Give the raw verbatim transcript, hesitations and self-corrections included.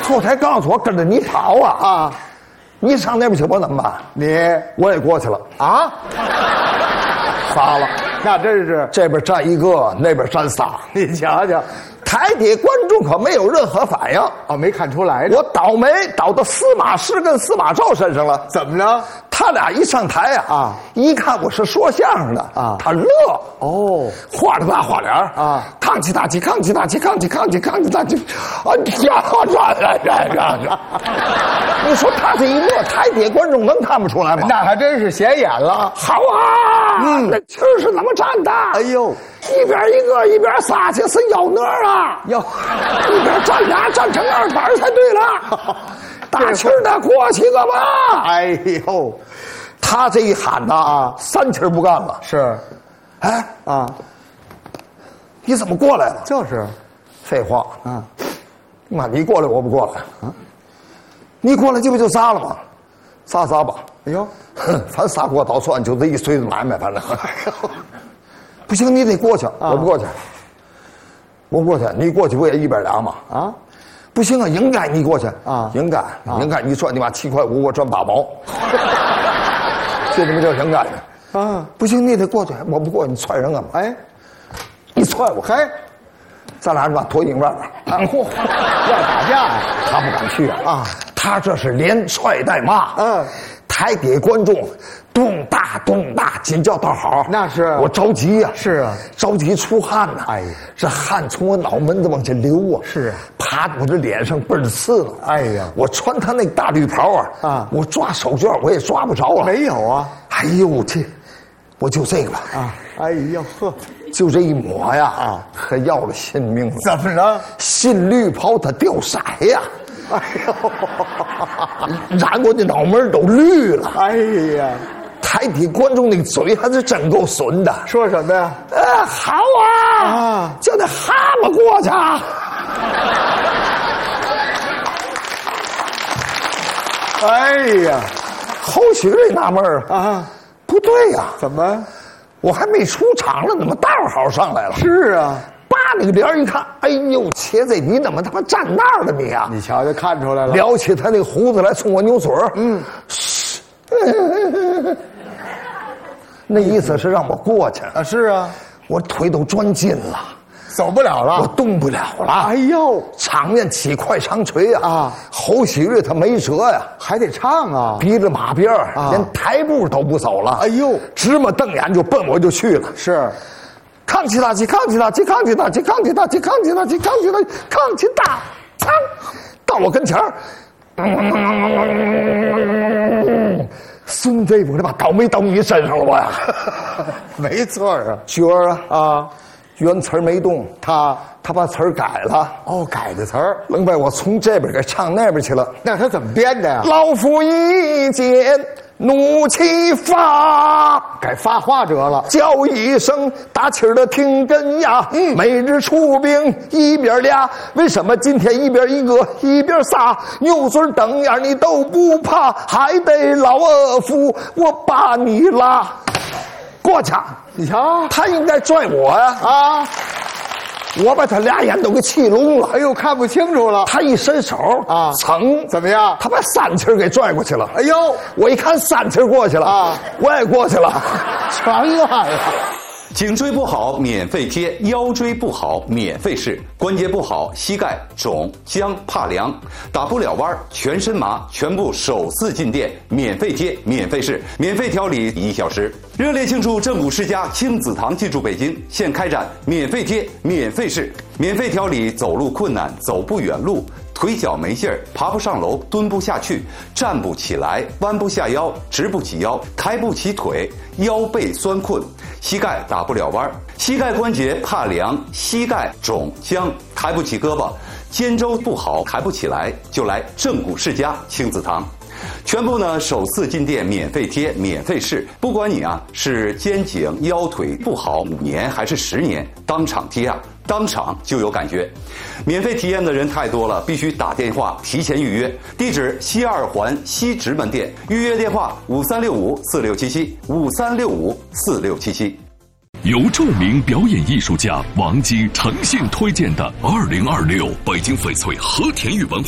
后台告诉我跟着你跑啊啊！你上那边去，我怎么办？ 你我也过去了啊， 仨了， 那真是这边站一个，那边站仨。 你瞧瞧， 台底观众可没有任何反应。 哦，没看出来呢。 我倒霉倒到司马师跟司马昭身上了。 怎么了？ 他俩一上台啊，啊，一看我是说相声的啊，他乐哦， 画着大花脸啊，扛起大旗，扛起大旗，扛起扛起扛起大旗，啊呀，这这这这，你说他这一乐，台底观众能看不出来吗？ 那还真是显眼了。 好啊，嗯，那气儿是怎么站的？ 哎呦， 一边一个，一边仨，这是咬哪啊？ 哟， 一边站俩，站成二板才对了。大气儿的过去个吧！ 哎呦， 他这一喊呐啊，三气儿不干了。 是， 哎啊， 你怎么过来了？ 就是， 废话啊， 妈，你过来我不过来啊？你过来这不就仨了吗？仨仨吧。 哎呦， 咱仨过倒算，就这一锤子买卖，反正。不行，你得过去，我不过去。我过去，你过去不也一边俩吗？啊。不行啊，应该你过去啊，应该，应该你赚你妈七块五，我赚八毛，这他妈叫应该的啊！不行，你得过去，我不过去，你踹人干嘛？哎，你踹我，嘿，咱俩把脱影外边，嚯， 要打架呀？ 他不敢去啊！啊，他这是连踹带骂，嗯，台底观众咚大咚大，紧叫道好， 那是我着急呀， 是啊， 着急出汗呐，哎呀，这汗从我脑门子往下流啊， 是啊， 爬我这脸上倍儿刺了， 哎呀， 我穿他那大绿袍啊，啊，我抓手绢我也抓不着啊， 没有啊， 哎呦这，我就这个吧，啊， 哎呦呵， 就这一抹呀，啊，可要了性命了， 怎么了？ 新绿袍它掉色呀。哎呦，染我的脑门都绿了。 哎呀， 台底观众那个嘴还是真够损的。 说什么呀？ 呃，好啊，啊叫那蛤蟆过去。 哎呀， 侯许瑞纳闷儿啊，不对呀、啊， 怎么？ 我还没出场呢，怎么大好上来了？ 是啊。 扒那个脸一看，哎呦，茄子，你怎么他妈站那儿了你啊？ 你瞧就看出来了， 撩起他那个胡子来冲我扭嘴儿，嗯，那意思是让我过去啊。是啊， 我腿都钻筋了， 走不了了， 我动不了了。 哎呦， 场面起快长锤啊！啊，侯喜瑞他没辙呀， 还得唱啊， 逼着马边儿，啊、连台步都不走了。 哎呦， 直么瞪眼就奔我就去了。 是。 扛起大旗，扛起大旗，扛起大旗，扛起大旗，扛起大旗，扛起大旗，扛起大，噌，到我跟前儿，孙子，我这把倒霉倒你身上了我呀！ 没错啊， 角儿啊啊， 原词儿没动， 他他把词儿改了。 哦，改的词儿， 愣把我从这边给唱那边去了。 那他怎么编的呀？ 老夫一见怒气发， 改发花折了， 叫一声大气儿的听根呀！嗯，每日出兵一边俩，为什么今天一边一个一边仨？牛嘴瞪眼你都不怕，还得老二夫我把你拉过去。 你瞧， 他应该拽我呀！ 啊！ 我把他俩眼都给气聋了， 哎呦，看不清楚了。 他一伸手啊，噌， 怎么样？ 他把三气儿给拽过去了。 哎呦， 我一看三气儿过去了啊，我也过去了， 全乱了。 颈椎不好免费贴，腰椎不好免费试，关节不好膝盖肿僵怕凉，打不了弯全身麻，全部首次进店免费贴免费试，免费调理一小时。热烈庆祝正骨世家亲子堂进驻北京，现开展免费贴免费试，免费调理走路困难走不远路，腿脚没劲儿，爬不上楼，蹲不下去，站不起来，弯不下腰，直不起腰，抬不起腿，腰背酸困，膝盖打不了弯，膝盖关节怕凉，膝盖肿僵，抬不起胳膊，肩周不好，抬不起来，就来正骨世家亲子堂。全部呢首次进店免费贴免费试，不管你啊是肩颈腰腿不好五年还是十年，当场贴啊当场就有感觉。免费体验的人太多了，必须打电话提前预约。地址西二环西直门店，预约电话五三六五四六七七五三六五四六七七。 由著名表演艺术家王姬诚信推荐的二零二六北京翡翠和田玉文化